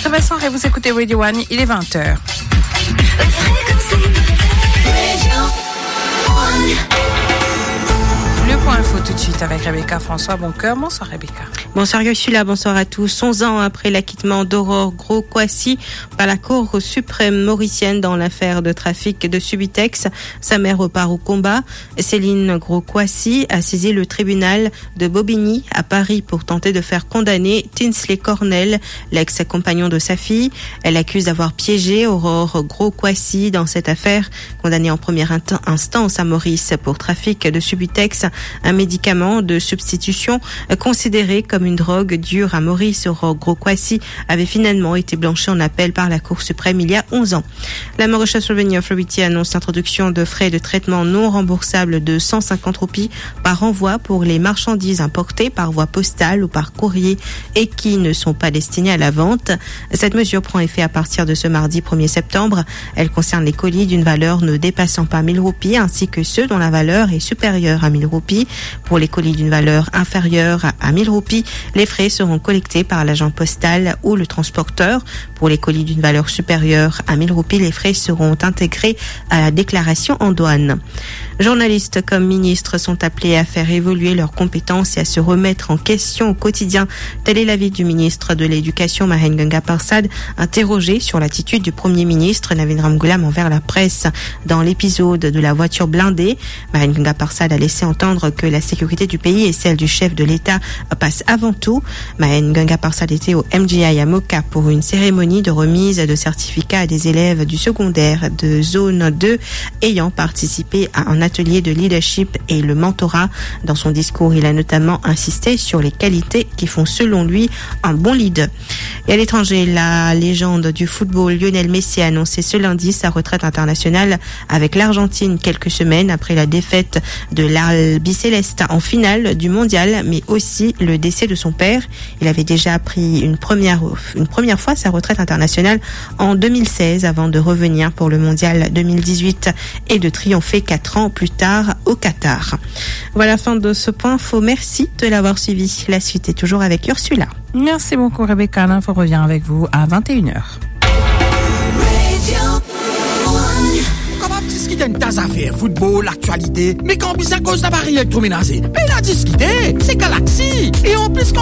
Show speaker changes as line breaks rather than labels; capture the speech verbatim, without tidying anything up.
Maître Vincent et vous écoutez Radio One, il est vingt heures. Le point info tout de suite avec Rebecca François Boncoeur. Bonsoir Rebecca.
Bonsoir Ursula, bonsoir à tous. onze ans après l'acquittement d'Aurore Gros-Coissy par la Cour suprême mauricienne dans l'affaire de trafic de Subutex, sa mère repart au combat. Céline Gros-Coissy a saisi le tribunal de Bobigny à Paris pour tenter de faire condamner Tinsley Cornell, l'ex-compagnon de sa fille. Elle accuse d'avoir piégé Aurore Gros-Coissy dans cette affaire, condamnée en première instance à Maurice pour trafic de Subutex, un médicament de substitution considéré comme une drogue dure à Maurice. Aurore Gros-Coissy avait finalement été blanchie en appel par la Cour suprême il y a onze ans. La Mauritius Revenue Authority annonce l'introduction de frais de traitement non remboursables de cent cinquante roupies par envoi pour les marchandises importées par voie postale ou par courrier et qui ne sont pas destinées à la vente. Cette mesure prend effet à partir de ce mardi premier septembre. Elle concerne les colis d'une valeur ne dépassant pas mille roupies ainsi que ceux dont la valeur est supérieure à mille roupies. Pour les colis d'une valeur inférieure à mille roupies, les frais seront collectés par l'agent postal ou le transporteur. Pour les colis d'une valeur supérieure à mille roupies, les frais seront intégrés à la déclaration en douane. Journalistes comme ministres sont appelés à faire évoluer leurs compétences et à se remettre en question au quotidien. Tel est l'avis du ministre de l'Éducation, Mahen Ganga Parsad, interrogé sur l'attitude du Premier ministre Navin Ramgoolam envers la presse. Dans l'épisode de la voiture blindée, Mahen Ganga Parsad a laissé entendre que la sécurité du pays et celle du chef de l'État passe avant tout. Mahen Ganga Parsad était au M G I à Moka pour une cérémonie de remise de certificats à des élèves du secondaire de zone deux ayant participé à un atelier de leadership et le mentorat. Dans son discours, il a notamment insisté sur les qualités qui font selon lui un bon leader. Et à l'étranger, la légende du football Lionel Messi a annoncé ce lundi sa retraite internationale avec l'Argentine quelques semaines après la défaite de l'Albiceleste en finale du mondial, mais aussi le décès de son père. Il avait déjà pris une première, une première fois sa retraite internationale en deux mille seize avant de revenir pour le mondial deux mille dix-huit et de triompher quatre ans plus tard au Qatar. Voilà la fin de ce point info. Merci de l'avoir suivi. La suite est toujours avec Ursula.
Merci beaucoup Rebecca. L'info revient avec vous à vingt et une heures.
Comment discuter de tas affaires, football, actualité, mais quand bisa cause d'appareil électroménager, mais la discuter, c'est Galaxy. Et en plus,